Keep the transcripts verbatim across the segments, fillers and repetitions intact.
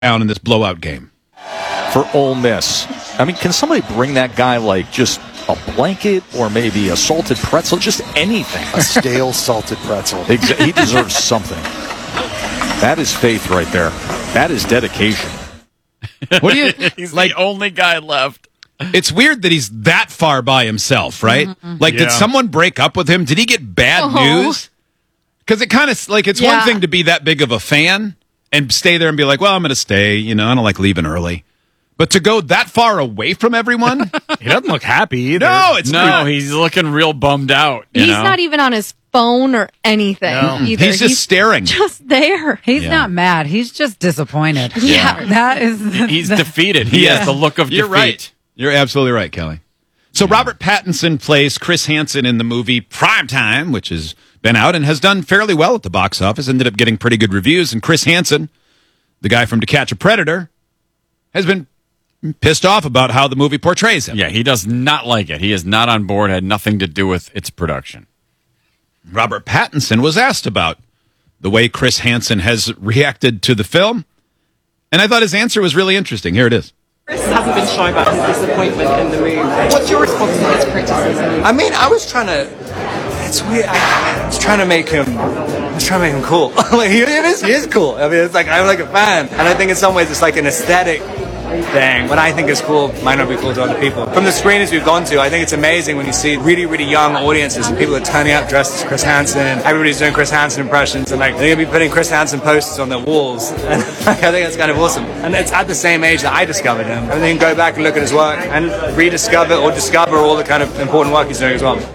down in this blowout game for Ole Miss. I mean, can somebody bring that guy like just a blanket or maybe a salted pretzel, just anything? A stale salted pretzel. He deserves something. That is faith right there. That is dedication. What do you He's like? the only guy left. It's weird that he's that far by himself, right? Mm-hmm. Like, Yeah. did someone break up with him? Did he get bad Oh. news? Because it kind of like it's Yeah. one thing to be that big of a fan and stay there and be like, well, I'm going to stay. You know, I don't like leaving early. But to go that far away from everyone? He doesn't look happy either. No, it's No, not. he's looking real bummed out. You He's know? not even on his phone or anything No. either. He's just staring. just there. He's Yeah. not mad. He's just disappointed. Yeah. That is. He's defeated. He Yeah. has the look of You're defeat. right. You're absolutely right, Kelly. So Robert Pattinson plays Chris Hansen in the movie Primetime, which has been out and has done fairly well at the box office, ended up getting pretty good reviews. And Chris Hansen, the guy from To Catch a Predator, has been pissed off about how the movie portrays him. Yeah, he does not like it. He is not on board, had nothing to do with its production. Robert Pattinson was asked about the way Chris Hansen has reacted to the film, and I thought his answer was really interesting. Here it is. Chris hasn't been shy about his disappointment in the movie. What's your response to his criticism? I mean, I was trying to. It's weird. I, I was trying to make him. I was trying to make him cool. Like he, it is. He is cool. I mean, it's like I'm like a fan, and I think in some ways it's like an aesthetic thing. What I think is cool might not be cool to other people. From the screenings we've gone to, I think it's amazing when you see really, really young audiences and people are turning up dressed as Chris Hansen. Everybody's doing Chris Hansen impressions, and like they're gonna be putting Chris Hansen posters on their walls. And I think that's kind of awesome. And it's at the same age that I discovered him. And then go back and look at his work and rediscover or discover all the kind of important work he's doing as well.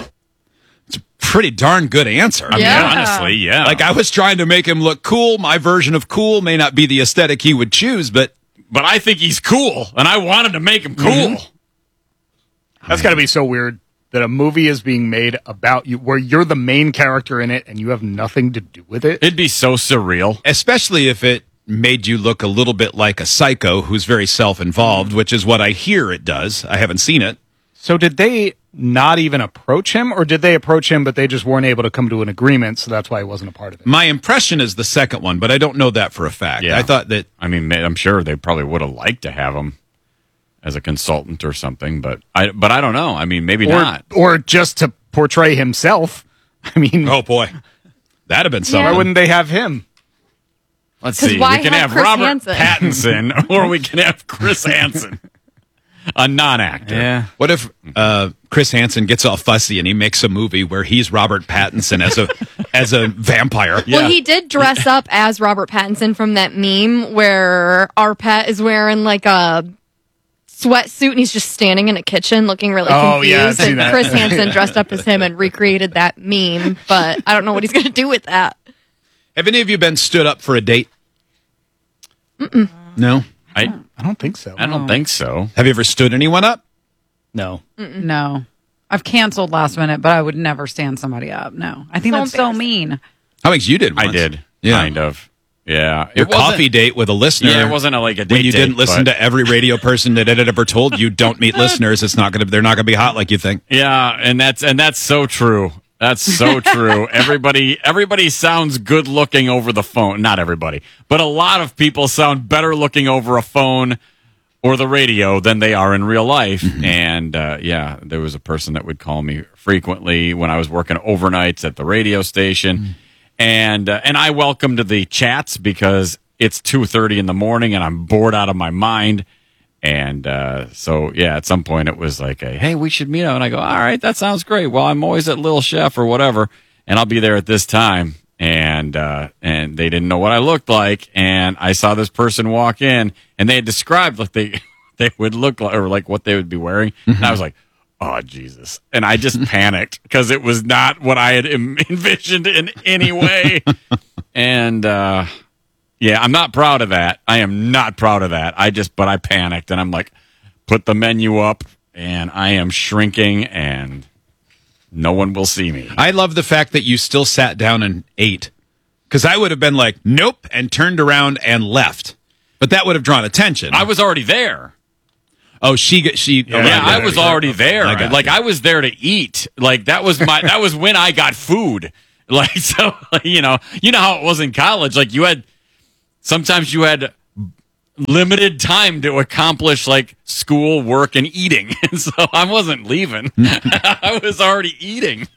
Pretty darn good answer. I Yeah. mean, honestly, yeah. Like, I was trying to make him look cool. My version of cool may not be the aesthetic he would choose, but but I think he's cool, and I wanted to make him cool. Mm-hmm. That's got to be so weird that a movie is being made about you, where you're the main character in it, and you have nothing to do with it. It'd be so surreal. especially if it made you look a little bit like a psycho who's very self-involved, which is what I hear it does. I haven't seen it. So did they not even approach him, or did they approach him, but they just weren't able to come to an agreement, so that's why he wasn't a part of it? My impression is the second one, but I don't know that for a fact. Yeah. I thought that I mean, ma- I'm sure they probably would have liked to have him as a consultant or something, but I but I don't know. I mean, maybe Or, not. or just to portray himself. I mean, oh boy, that'd have been why something. wouldn't they have him? Let's 'Cause see. why We can have have, Chris Robert Hansen? Pattinson, or we can have Chris Hansen, a non-actor. What if uh, Chris Hansen gets all fussy and he makes a movie where he's Robert Pattinson as a as a vampire? Well, he did dress up as Robert Pattinson from that meme where our pet is wearing like a sweatsuit and he's just standing in a kitchen looking really Oh, yeah, I've confused. seen and that. Chris Hansen dressed up as him and recreated that meme, but I don't know what he's going to do with that. Have any of you been stood up for a date? Mm-mm. No. I I don't think so. I don't think so. Have you ever stood anyone up? No. No. I've canceled last minute, but I would never stand somebody up. No. I think So that's so mean. Alex, you did once. I did. Yeah. Kind of. Yeah. Your It wasn't- coffee date with a listener. Yeah, it wasn't a, like a date when you date, didn't listen but- to every radio person that had ever told you don't meet listeners. It's not going to. They're not going to be hot like you think. Yeah, and that's and that's so true. That's so true. everybody everybody sounds good looking over the phone. Not everybody, but a lot of people sound better looking over a phone or the radio than they are in real life. Mm-hmm. And uh, yeah, there was a person that would call me frequently when I was working overnights at the radio station, Mm-hmm. and uh, and I welcomed the chats because it's two thirty in the morning and I'm bored out of my mind. And uh, so, yeah, at some point it was like, a, hey, we should meet up. And I go, all right, that sounds great. Well, I'm always at Little Chef or whatever, and I'll be there at this time. And uh, and they didn't know what I looked like. And I saw this person walk in, and they had described what they, they would look like or like what they would be wearing. And I was like, oh, Jesus. And I just panicked because it was not what I had em- envisioned in any way. and uh yeah, I'm not proud of that. I am not proud of that. I just, but I panicked and I'm like, put the menu up and I am shrinking and no one will see me. I love the fact that you still sat down and ate, because I would have been like, nope, and turned around and left. But that would have drawn attention. I was already there. Oh, she get she. Yeah, oh, Yeah, right, I was right, already right. there. I got Like you. I was there to eat. Like that was my that was when I got food. Like so, you know, you know how it was in college. Like you had sometimes you had limited time to accomplish like school, work, and eating. And so I wasn't leaving. I was already eating.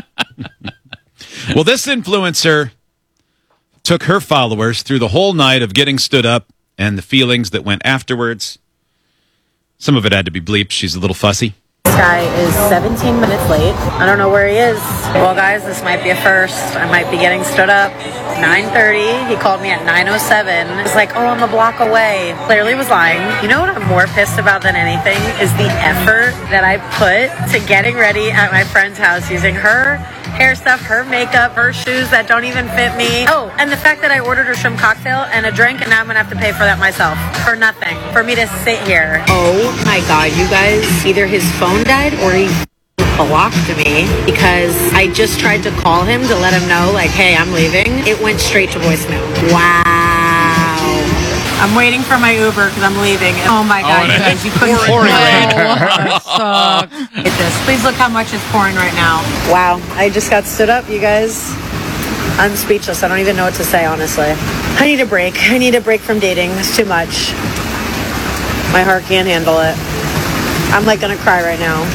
Well, this influencer took her followers through the whole night of getting stood up and the feelings that went afterwards. Some of it had to be bleeped. She's a little fussy. This guy is seventeen minutes late. I don't know where he is. Well, guys, this might be a first. I might be getting stood up. nine thirty. He called me at nine oh seven. He was like, oh, I'm a block away. Clearly was lying. You know what I'm more pissed about than anything is the effort that I put to getting ready at my friend's house using her hair stuff, her makeup, her shoes that don't even fit me. Oh, and the fact that I ordered a shrimp cocktail and a drink, and now I'm going to have to pay for that myself. For nothing. For me to sit here. Oh, my God, you guys. Either his phone died or he blocked me because I just tried to call him to let him know, like, hey, I'm leaving. It went straight to voicemail. Wow. I'm waiting for my Uber because I'm leaving. Oh, my God, you guys, you couldn't pouring rain. Look at this. Please look how much it's pouring right now. Wow. I just got stood up, you guys. I'm speechless. I don't even know what to say, honestly. I need a break. I need a break from dating. It's too much. My heart can't handle it. I'm like going to cry right now.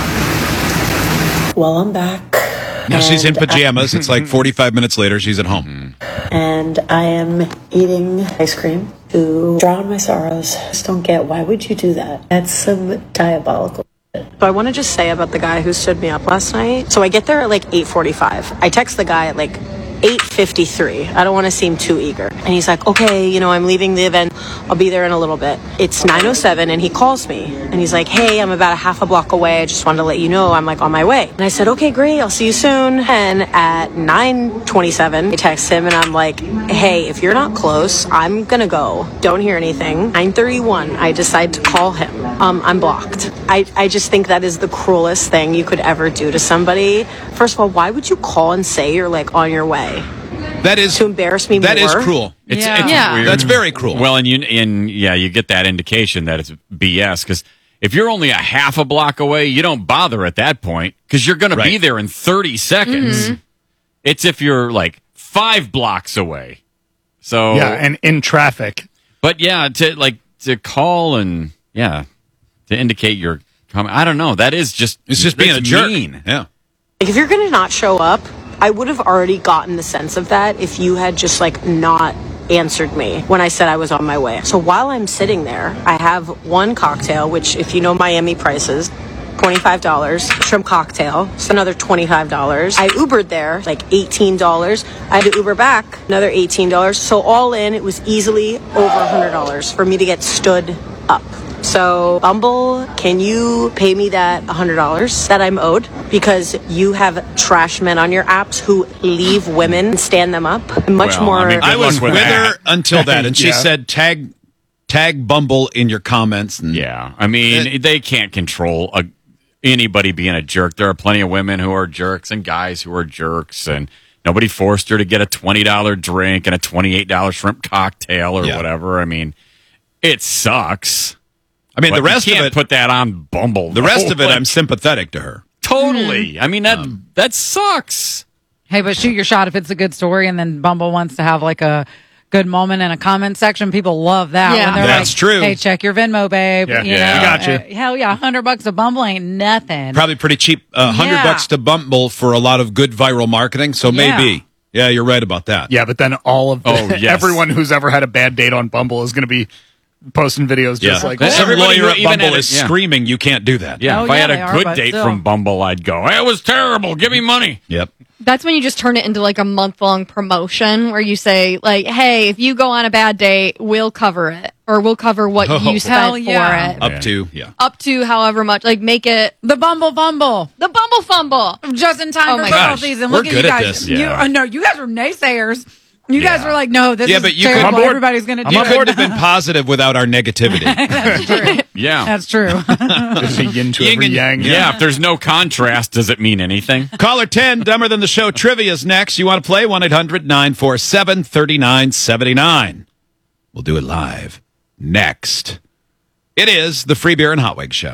Well, I'm back. Now she's in And pajamas. It's like forty-five minutes later. She's at home. And I am eating ice cream to drown my sorrows. I just don't get, why would you do that? That's some diabolical shit. So I want to just say about the guy who stood me up last night. So I get there at like eight forty-five. I text the guy at like eight fifty-three. I don't want to seem too eager. And he's like, okay, you know, I'm leaving the event. I'll be there in a little bit. It's nine oh seven and he calls me and he's like, hey, I'm about a half a block away. I just wanted to let you know I'm like on my way. And I said, okay, great. I'll see you soon. And at nine twenty-seven, I text him and I'm like, hey, if you're not close, I'm going to go. Don't hear anything. nine thirty-one, I decide to call him. Um, I'm blocked. I, I just think that is the cruelest thing you could ever do to somebody. First of all, why would you call and say you're like on your way? That is to embarrass me That more? is cruel. It's, Yeah. it's Yeah. weird. That's very cruel. Well, and you and yeah, you get that indication that it's B S because if you're only a half a block away, you don't bother at that point because you're going to be Right. there in thirty seconds. It's if you're like five blocks away. So Yeah, and in traffic. but yeah, to like to call and yeah, to indicate you're coming. I don't know. That is just It's just being a it's jerk. mean. Yeah. If you're going to not show up, I would have already gotten the sense of that if you had just like not answered me when I said I was on my way. So while I'm sitting there, I have one cocktail, which if you know Miami prices, twenty-five dollars. Shrimp cocktail, it's another twenty-five dollars. I Ubered there, like eighteen dollars. I had to Uber back, another eighteen dollars. So all in, it was easily over one hundred dollars for me to get stood up. So, Bumble, can you pay me that one hundred dollars that I'm owed? Because you have trash men on your apps who leave women and stand them up. Much Well, more. I mean, I Good was luck with with her that. until that, and she Yeah. said, "Tag, tag Bumble in your comments." And Yeah, I mean, they can't control a, anybody being a jerk. There are plenty of women who are jerks and guys who are jerks, and nobody forced her to get a twenty dollar drink and a twenty-eight dollar shrimp cocktail or Yeah. whatever. I mean, it sucks. I mean, But the rest you of can't it. put that on Bumble. the rest though. of it, Like, I'm sympathetic to her. totally. I mean, that Um, that sucks. Hey, but shoot your shot if it's a good story, and then Bumble wants to have like a good moment in a comment section. People love that. Yeah. When they're That's like, true. Hey, check your Venmo, babe. Yeah. You Yeah. know, I got you. uh, hell yeah, hundred bucks a Bumble ain't nothing. Probably pretty cheap. A hundred Yeah. bucks to Bumble for a lot of good viral marketing. So Yeah. maybe. Yeah, you're right about that. Yeah, but then all of the, Oh, yes. everyone who's ever had a bad date on Bumble is going to be posting videos just Yeah. like That's that. Some Everybody lawyer who at even Bumble had a- is yeah. screaming, "You can't do that." Yeah, Oh, if I yeah, had they a are, good but date still. from Bumble, I'd go, it was terrible. Give me money. Yep. That's when you just turn it into like a month long promotion where you say like, "Hey, if you go on a bad date, we'll cover it, or we'll cover what Oh. you spent Hell for yeah. it, Up Yeah. to yeah. up to however much. Like, make it The Bumble Bumble. the Bumble Fumble." Just in time Oh for my football gosh. season. We're Look at good you at guys. this. You, Yeah. uh, no, you guys were naysayers. You guys Yeah. were like, no, this Yeah, is but you could- terrible. I'm bored. Everybody's going to I'm do on it. You couldn't have been positive without our negativity. That's true. Yeah. That's true. There's a yin to Yin every and- yang. yeah, if there's no contrast, does it mean anything? Caller ten, Dumber Than the Show Trivia's next. You want to play? one eight hundred nine four seven three nine seven nine. We'll do it live next. It is the Free Beer and Hot Wings Show.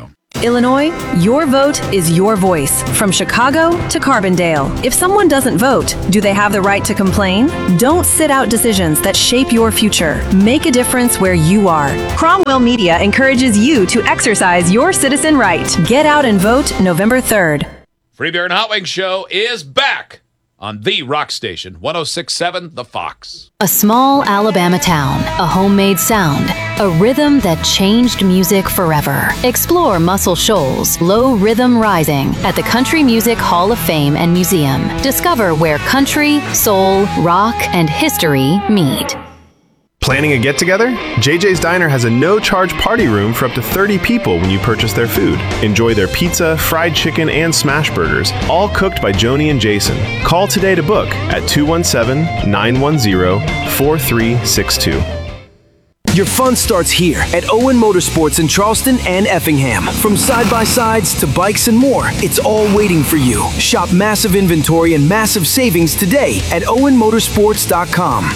Illinois, your vote is your voice. From Chicago to Carbondale. If someone doesn't vote, do they have the right to complain? Don't sit out decisions that shape your future. Make a difference where you are. Cromwell Media encourages you to exercise your citizen right. Get out and vote November third. Free Beer and Hot Wings Show is back on the rock station, one oh six point seven The Fox. A small Alabama town, a homemade sound, a rhythm that changed music forever. Explore Muscle Shoals, Low Rhythm Rising at the Country Music Hall of Fame and Museum. Discover where country, soul, rock, and history meet. Planning a get-together? J J's Diner has a no-charge party room for up to thirty people when you purchase their food. Enjoy their pizza, fried chicken, and smash burgers, all cooked by Joni and Jason. Call today to book at two one seven, nine one zero, four three six two. Your fun starts here at Owen Motorsports in Charleston and Effingham. From side-by-sides to bikes and more, it's all waiting for you. Shop massive inventory and massive savings today at owen motorsports dot com.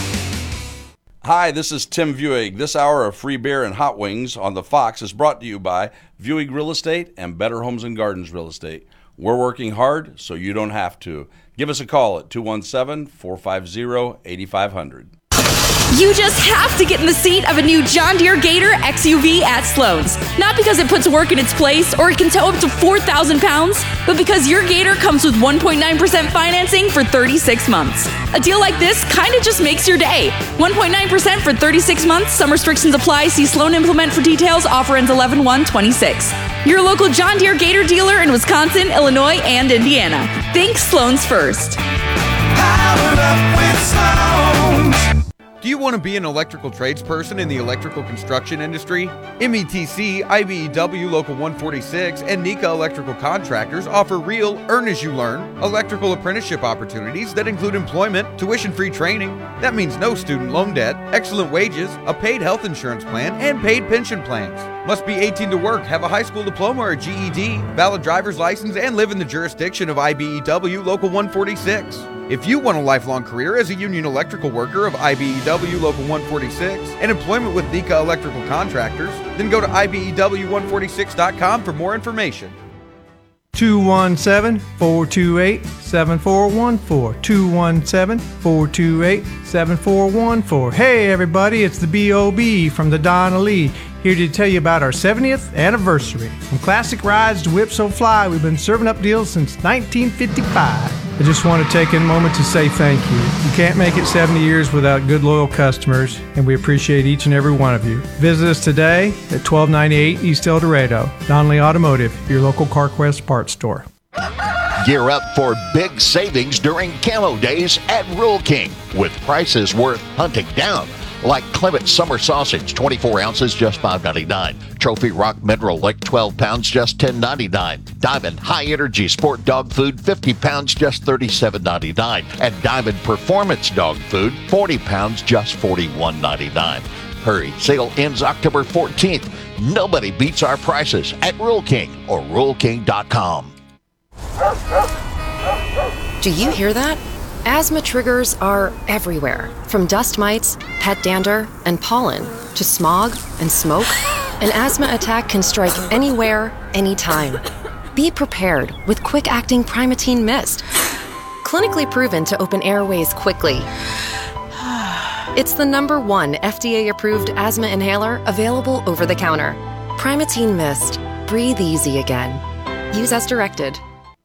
Hi, this is Tim Viewing. This hour of Free Beer and Hot Wings on the Fox is brought to you by Viewing Real Estate and Better Homes and Gardens Real Estate. We're working hard so you don't have to. Give us a call at two one seven, four five zero, eight five zero zero. You just have to get in the seat of a new John Deere Gator X U V at Sloan's. Not because it puts work in its place or it can tow up to four thousand pounds, but because your Gator comes with one point nine percent financing for thirty-six months. A deal like this kind of just makes your day. one point nine percent for thirty-six months. Some restrictions apply. See Sloan Implement for details. Offer ends eleven one twenty-six. Your local John Deere Gator dealer in Wisconsin, Illinois, and Indiana. Think Sloan's first. Powered up with Sloan's. Do you want to be an electrical tradesperson in the electrical construction industry? M E T C, I B E W Local one forty-six, and Nika Electrical Contractors offer real earn-as-you-learn electrical apprenticeship opportunities that include employment, tuition-free training, that means no student loan debt, excellent wages, a paid health insurance plan, and paid pension plans. Must be eighteen to work, have a high school diploma or G E D, valid driver's license, and live in the jurisdiction of I B E W Local one forty-six. If you want a lifelong career as a union electrical worker of I B E W Local one forty-six and employment with Nika Electrical Contractors, then go to I B E W one forty-six dot com for more information. two one seven, four two eight, seven four one four. two one seven, four two eight, seven four one four. Hey everybody, it's the B O B from the Donna Lee, here to tell you about our seventieth anniversary. From classic rides to Whip So Fly, we've been serving up deals since nineteen fifty-five. I just want to take a moment to say thank you. You can't make it seventy years without good, loyal customers, and we appreciate each and every one of you. Visit us today at twelve ninety-eight East El Dorado. Donnelly Automotive, your local CarQuest parts store. Gear up for big savings during Camo Days at Rural King with prices worth hunting down. Like Clement Summer Sausage, twenty-four ounces, just five ninety-nine. Trophy Rock Mineral Lick, twelve pounds, just ten ninety-nine. Diamond High Energy Sport Dog Food, fifty pounds, just thirty-seven ninety-nine. And Diamond Performance Dog Food, forty pounds, just forty-one ninety-nine. Hurry, sale ends October fourteenth. Nobody beats our prices at Rural King or rural king dot com. Do you hear that? Asthma triggers are everywhere, from dust mites, pet dander, and pollen, to smog and smoke. An asthma attack can strike anywhere, anytime. Be prepared with quick-acting Primatene Mist. Clinically proven to open airways quickly. It's the number one F D A-approved asthma inhaler available over the counter. Primatene Mist. Breathe easy again. Use as directed.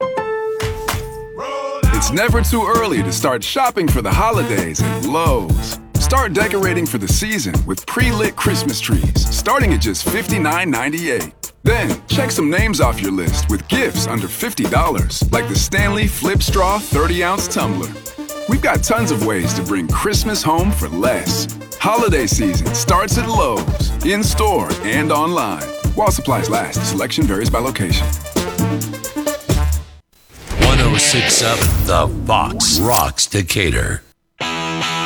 It's never too early to start shopping for the holidays at Lowe's. Start decorating for the season with pre-lit Christmas trees, starting at just fifty-nine ninety-eight. Then, check some names off your list with gifts under fifty dollars, like the Stanley Flip Straw thirty ounce tumbler. We've got tons of ways to bring Christmas home for less. Holiday season starts at Lowe's, in-store and online. While supplies last, selection varies by location. one oh six point seven The Fox rocks Decatur.